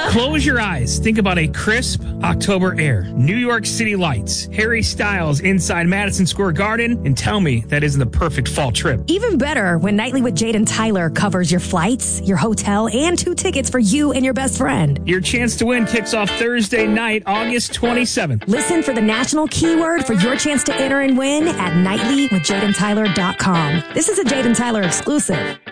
Close your eyes. Think about a crisp October air, New York City lights, Harry Styles inside Madison Square Garden, and tell me that isn't the perfect fall trip. Even better when Nightly with Jade and Tyler covers your flights, your hotel, and 2 tickets for you and your best friend. Your chance to win kicks off Thursday night, August 27th. Listen for the national keyword for your chance to enter and win at nightlywithjadeandtyler.com. This is a Jade and Tyler exclusive.